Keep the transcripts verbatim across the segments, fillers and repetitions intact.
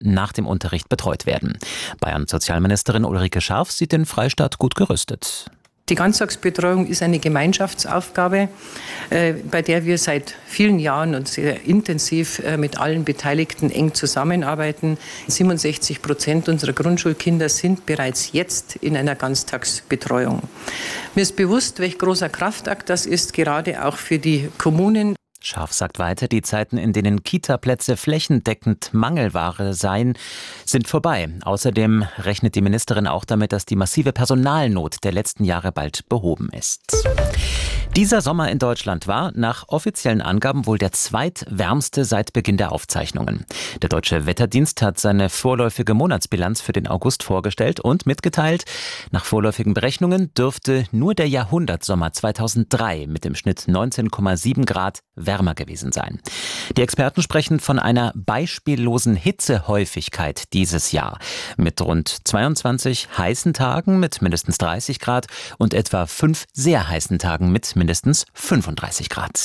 nach dem Unterricht betreut werden. Bayern-Sozialministerin Ulrike Scharf sieht den Freistaat gut gerüstet. Die Ganztagsbetreuung ist eine Gemeinschaftsaufgabe, äh, bei der wir seit vielen Jahren und sehr intensiv äh, mit allen Beteiligten eng zusammenarbeiten. siebenundsechzig Prozent unserer Grundschulkinder sind bereits jetzt in einer Ganztagsbetreuung. Mir ist bewusst, welch großer Kraftakt das ist, gerade auch für die Kommunen. Scharf sagt weiter, die Zeiten, in denen Kita-Plätze flächendeckend Mangelware seien, sind vorbei. Außerdem rechnet die Ministerin auch damit, dass die massive Personalnot der letzten Jahre bald behoben ist. Dieser Sommer in Deutschland war nach offiziellen Angaben wohl der zweitwärmste seit Beginn der Aufzeichnungen. Der Deutsche Wetterdienst hat seine vorläufige Monatsbilanz für den August vorgestellt und mitgeteilt, nach vorläufigen Berechnungen dürfte nur der Jahrhundertsommer zweitausenddrei mit dem Schnitt neunzehn Komma sieben Grad wärmer gewesen sein. Die Experten sprechen von einer beispiellosen Hitzehäufigkeit dieses Jahr. Mit rund zweiundzwanzig heißen Tagen mit mindestens dreißig Grad und etwa fünf sehr heißen Tagen mit mindestens fünfunddreißig Grad.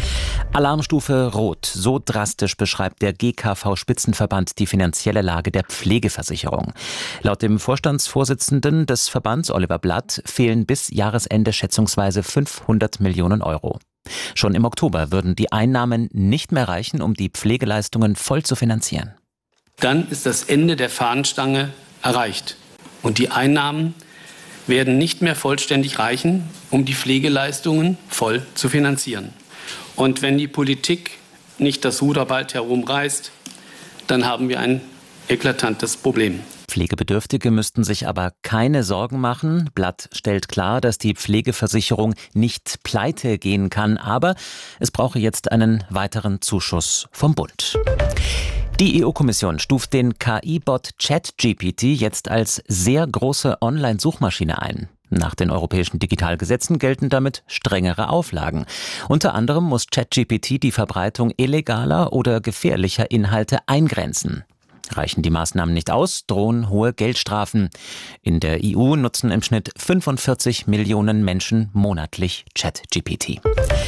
Alarmstufe Rot. So drastisch beschreibt der G K V-Spitzenverband die finanzielle Lage der Pflegeversicherung. Laut dem Vorstandsvorsitzenden des Verbands, Oliver Blatt, fehlen bis Jahresende schätzungsweise fünfhundert Millionen Euro. Schon im Oktober würden die Einnahmen nicht mehr reichen, um die Pflegeleistungen voll zu finanzieren. Dann ist das Ende der Fahnenstange erreicht. Und die Einnahmen werden nicht mehr vollständig reichen, um die Pflegeleistungen voll zu finanzieren. Und wenn die Politik nicht das Ruder bald herumreißt, dann haben wir ein eklatantes Problem. Pflegebedürftige müssten sich aber keine Sorgen machen. Blatt stellt klar, dass die Pflegeversicherung nicht pleite gehen kann, aber es brauche jetzt einen weiteren Zuschuss vom Bund. Die E U-Kommission stuft den K I-Bot ChatGPT jetzt als sehr große Online-Suchmaschine ein. Nach den europäischen Digitalgesetzen gelten damit strengere Auflagen. Unter anderem muss ChatGPT die Verbreitung illegaler oder gefährlicher Inhalte eingrenzen. Reichen die Maßnahmen nicht aus, drohen hohe Geldstrafen. In der E U nutzen im Schnitt fünfundvierzig Millionen Menschen monatlich ChatGPT.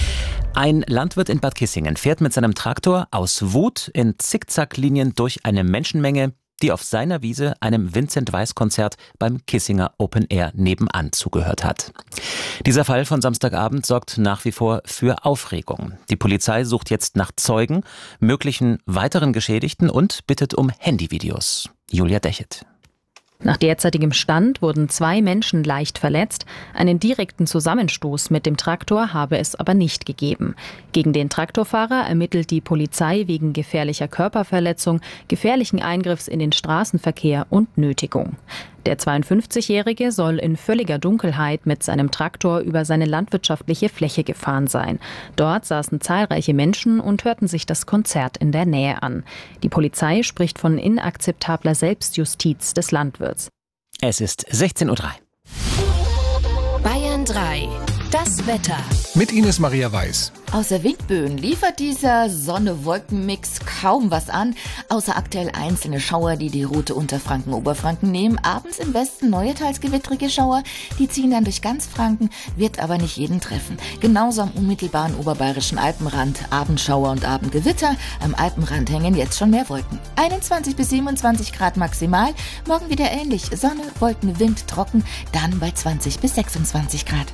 Ein Landwirt in Bad Kissingen fährt mit seinem Traktor aus Wut in Zickzacklinien durch eine Menschenmenge, die auf seiner Wiese einem Vincent-Weiss-Konzert beim Kissinger Open Air nebenan zugehört hat. Dieser Fall von Samstagabend sorgt nach wie vor für Aufregung. Die Polizei sucht jetzt nach Zeugen, möglichen weiteren Geschädigten und bittet um Handyvideos. Julia Dechet. Nach derzeitigem Stand wurden zwei Menschen leicht verletzt. Einen direkten Zusammenstoß mit dem Traktor habe es aber nicht gegeben. Gegen den Traktorfahrer ermittelt die Polizei wegen gefährlicher Körperverletzung, gefährlichen Eingriffs in den Straßenverkehr und Nötigung. Der zweiundfünfzigjährige soll in völliger Dunkelheit mit seinem Traktor über seine landwirtschaftliche Fläche gefahren sein. Dort saßen zahlreiche Menschen und hörten sich das Konzert in der Nähe an. Die Polizei spricht von inakzeptabler Selbstjustiz des Landwirts. Es ist sechzehn Uhr drei. Bayern drei. Das Wetter. Mit Ines Maria Weiß. Außer Windböen liefert dieser Sonne-Wolken-Mix kaum was an, außer aktuell einzelne Schauer, die die Route Unterfranken-Oberfranken nehmen. Abends im Westen neue, teils gewittrige Schauer, die ziehen dann durch ganz Franken, wird aber nicht jeden treffen. Genauso am unmittelbaren oberbayerischen Alpenrand Abendschauer und Abendgewitter. Am Alpenrand hängen jetzt schon mehr Wolken. einundzwanzig bis siebenundzwanzig Grad maximal, morgen wieder ähnlich. Sonne, Wolken, Wind, trocken, dann bei zwanzig bis sechsundzwanzig Grad.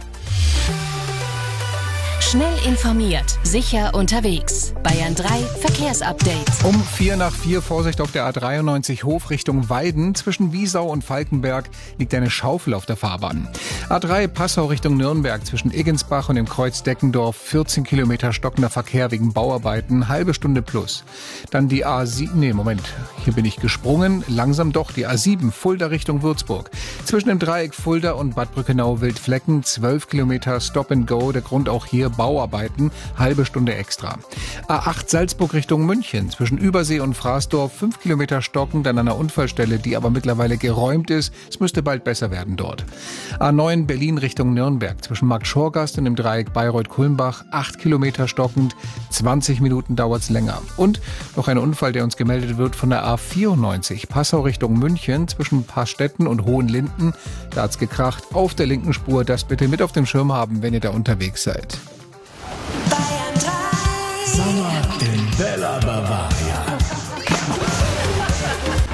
Schnell informiert, sicher unterwegs. Bayern drei Verkehrsupdate. Um vier nach vier Vorsicht auf der A dreiundneunzig Hof Richtung Weiden. Zwischen Wiesau und Falkenberg liegt eine Schaufel auf der Fahrbahn. A drei Passau Richtung Nürnberg zwischen Iggensbach und dem Kreuz Deckendorf. vierzehn Kilometer stockender Verkehr wegen Bauarbeiten. Halbe Stunde plus. Dann die A sieben, nee, Moment, hier bin ich gesprungen. Langsam doch, die A sieben Fulda Richtung Würzburg. Zwischen dem Dreieck Fulda und Bad Brückenau-Wildflecken. zwölf Kilometer Stop and Go. Der Grund auch hier Bauarbeiten, halbe Stunde extra. A acht Salzburg Richtung München, zwischen Übersee und Fraßdorf, fünf Kilometer stockend an einer Unfallstelle, die aber mittlerweile geräumt ist. Es müsste bald besser werden dort. A neun Berlin Richtung Nürnberg, zwischen Markt-Schorgast und dem Dreieck Bayreuth-Kulmbach, acht Kilometer stockend, zwanzig Minuten dauert's länger. Und noch ein Unfall, der uns gemeldet wird von der A vierundneunzig, Passau Richtung München, zwischen Paarstetten und Hohenlinden. Da hat's gekracht, auf der linken Spur. Das bitte mit auf dem Schirm haben, wenn ihr da unterwegs seid. Bayern drei. Sommer in Bella Bavaria.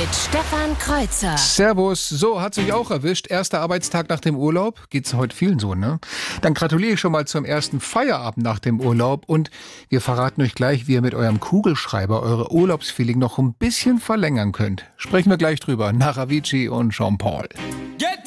mit Stefan Kreuzer. Servus, so, hat sich auch erwischt. Erster Arbeitstag nach dem Urlaub. Geht's heute vielen so, ne? Dann gratuliere ich schon mal zum ersten Feierabend nach dem Urlaub und wir verraten euch gleich, wie ihr mit eurem Kugelschreiber eure Urlaubsfeeling noch ein bisschen verlängern könnt. Sprechen wir gleich drüber nach Avicii und Jean Paul. Get